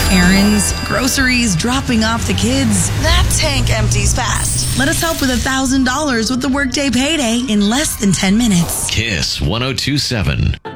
Errands, groceries, dropping off the kids. That tank empties fast. Let us help with $1,000 with the Workday Payday in less than 10 minutes. Kiss 102.7.